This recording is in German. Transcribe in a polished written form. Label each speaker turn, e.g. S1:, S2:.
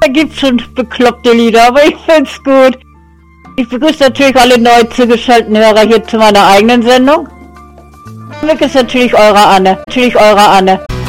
S1: Da gibt's schon bekloppte Lieder, aber ich find's gut. Ich begrüße natürlich alle neu zugeschalteten Hörer hier zu meiner eigenen Sendung. Mit ist natürlich eure Anne.